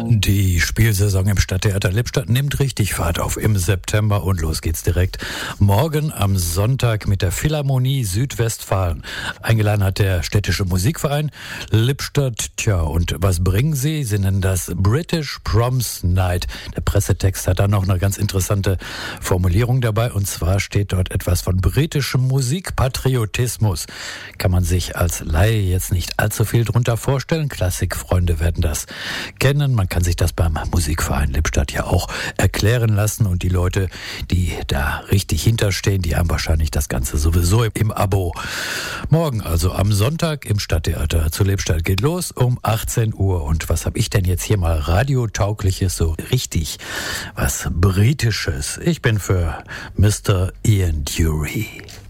Die Spielsaison im Stadttheater Lippstadt nimmt richtig Fahrt auf im September und los geht's direkt morgen am Sonntag mit der Philharmonie Südwestfalen. Eingeladen hat der städtische Musikverein Lippstadt. Tja, und was bringen sie? Sie nennen das British Proms Night. Der Pressetext hat da noch eine ganz interessante Formulierung dabei, und zwar steht dort etwas von britischem Musikpatriotismus. Kann man sich als Laie jetzt nicht allzu viel drunter vorstellen. Klassikfreunde werden das kennen. Man kann sich das beim Musikverein Lippstadt ja auch erklären lassen, und die Leute, die da richtig hinterstehen, die haben wahrscheinlich das Ganze sowieso im Abo. Morgen, also am Sonntag im Stadttheater zu Lippstadt, geht los um 18 Uhr. Und was habe ich denn jetzt hier mal Radiotaugliches, so richtig was Britisches? Ich bin für Mr. Ian Dury.